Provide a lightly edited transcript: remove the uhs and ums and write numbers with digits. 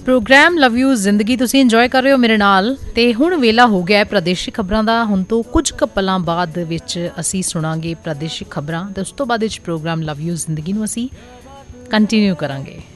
Programme love you ਜ਼ਿੰਦਗੀ ਤੁਸੀਂ enjoy ਕਰ ਰਹੇ ਹੋ ਮੇਰੇ ਨਾਲ। ਤੇ ਹੁਣ ਵੇਲਾ ਹੋ ਗਿਆ ਪ੍ਰਾਦੇਸ਼ਿਕ ਖਬਰਾਂ ਦਾ। ਹੁਣ ਤੋਂ ਕੁਝ ਕੁ ਪਲਾਂ ਬਾਅਦ ਵਿੱਚ ਅਸੀਂ ਸੁਣਾਂਗੇ ਪ੍ਰਾਦੇਸ਼ਿਕ ਖਬਰਾਂ ਤੇ ਉਸ ਤੋਂ ਬਾਅਦ ਵਿੱਚ ਪ੍ਰੋਗਰਾਮ ਲਵ ਯੂ ਜ਼ਿੰਦਗੀ ਨੂੰ ਅਸੀਂ ਕੰਟੀਨਿਊ ਕਰਾਂਗੇ।